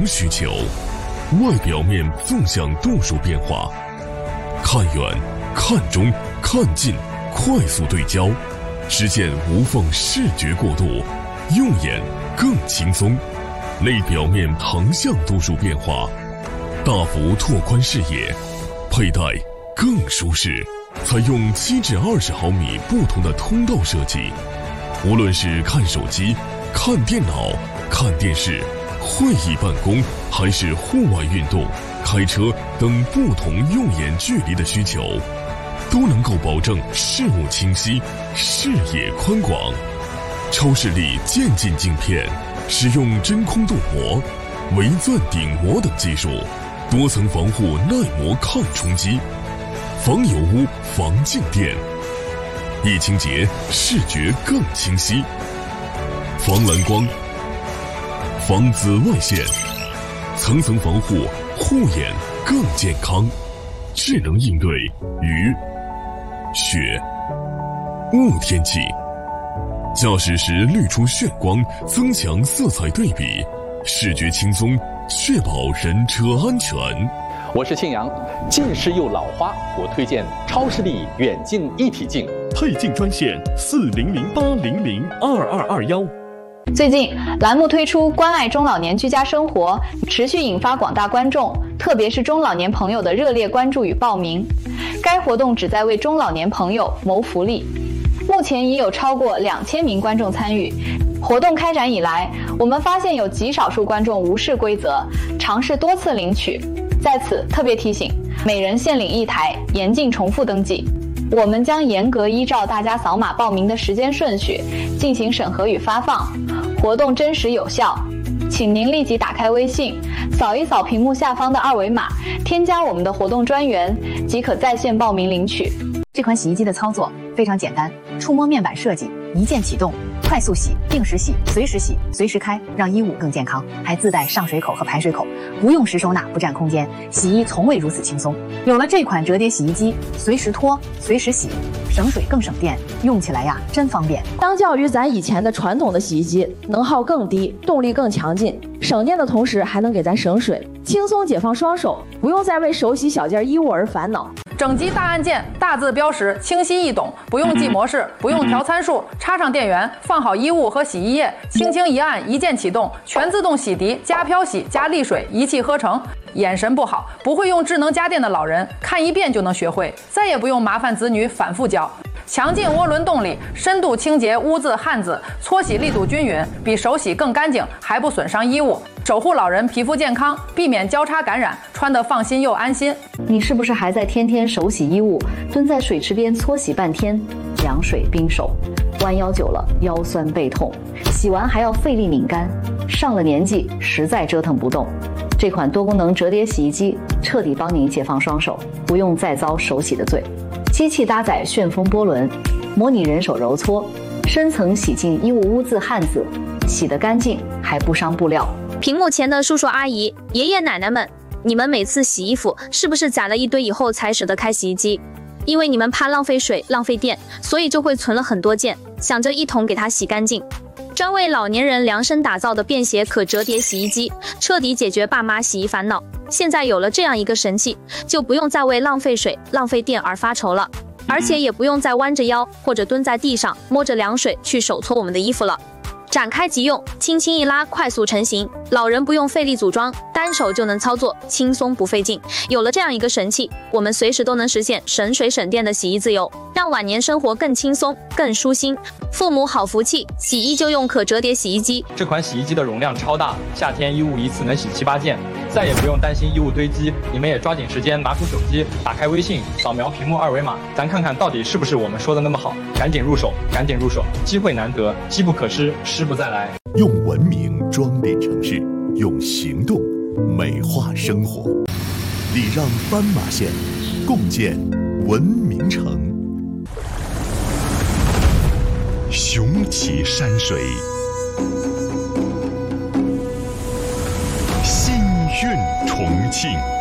需求，外表面纵向度数变化，看远、看中、看近，快速对焦，实现无缝视觉过渡，用眼更轻松。内表面横向度数变化，大幅拓宽视野，佩戴更舒适。采用7至20毫米不同的通道设计，无论是看手机、看电脑、看电视、会议办公，还是户外运动、开车等不同用眼距离的需求，都能够保证视物清晰、视野宽广。超视力渐进镜片，使用真空镀膜、微钻顶膜等技术，多层防护耐磨抗冲击，防油污、防静电，一清洁视觉更清晰，防蓝光、防紫外线，层层防护，护眼更健康。智能应对雨、雪、雾天气，驾驶时滤出眩光，增强色彩对比，视觉轻松，确保人车安全。 我是庆阳，近视又老花，我推荐超视力远近一体镜。 配镜专线4008002221。 最近栏目推出关爱中老年居家生活，持续引发广大观众，特别是中老年朋友的热烈关注与报名。该活动旨在为中老年朋友谋福利，目前已有超过2000名观众参与。活动开展以来，我们发现有极少数观众无视规则，尝试多次领取。在此特别提醒，每人限领1台，严禁重复登记。我们将严格依照大家扫码报名的时间顺序进行审核与发放，活动真实有效。请您立即打开微信，扫一扫屏幕下方的2维码，添加我们的活动专员，即可在线报名领取。 这款洗衣机的操作非常简单，触摸面板设计，一键启动，快速洗、定时洗、随时洗、随时开，让衣物更健康。还自带上水口和排水口，不用时收纳，不占空间，洗衣从未如此轻松。有了这款折叠洗衣机，随时脱，随时洗，省水更省电，用起来呀真方便。 相较于咱以前的传统的洗衣机，能耗更低，动力更强劲，省电的同时还能给咱省水，轻松解放双手，不用再为手洗小件衣物而烦恼。 整机大按键，大字标识，清晰易懂，不用记模式，不用调参数，插上电源，放好衣物和洗衣液，轻轻一按，一键启动，全自动洗涤，加漂洗，加沥水，一气呵成。眼神不好，不会用智能家电的老人，看一遍就能学会，再也不用麻烦子女反复教。强劲涡轮动力，深度清洁污渍汗渍，搓洗力度均匀，比手洗更干净，还不损伤衣物，守护老人皮肤健康，避免交叉感染，穿得放心又安心。 你是不是还在天天手洗衣物，蹲在水池边搓洗半天，凉水冰手，弯腰久了腰酸背痛，洗完还要费力拧干，上了年纪实在折腾不动。这款多功能折叠洗衣机彻底帮你解放双手，不用再遭手洗的罪。机器搭载旋风波轮，模拟人手揉搓，深层洗净衣物污渍汗渍，洗得干净还不伤布料。 屏幕前的叔叔阿姨、爷爷奶奶们，你们每次洗衣服是不是攒了一堆以后才舍得开洗衣机？因为你们怕浪费水、浪费电，所以就会存了很多件，想着一桶给它洗干净。专为老年人量身打造的便携可折叠洗衣机，彻底解决爸妈洗衣烦恼。现在有了这样一个神器，就不用再为浪费水、浪费电而发愁了，而且也不用再弯着腰或者蹲在地上摸着凉水去手搓我们的衣服了。展开即用，轻轻一拉，快速成型，老人不用费力组装，单手就能操作，轻松不费劲。有了这样一个神器，我们随时都能实现省水省电的洗衣自由，让晚年生活更轻松、更舒心。父母好福气，洗衣就用可折叠洗衣机。 这款洗衣机的容量超大，夏天衣物一次能洗7、8件，再也不用担心衣物堆积。你们也抓紧时间拿出手机，打开微信，扫描屏幕2维码，咱看看到底是不是我们说的那么好。赶紧入手，赶紧入手，机会难得，机不可失，失不再来。 用文明装点城市，用行动美化生活。礼让斑马线，共建文明城。雄奇山水，新韵重庆。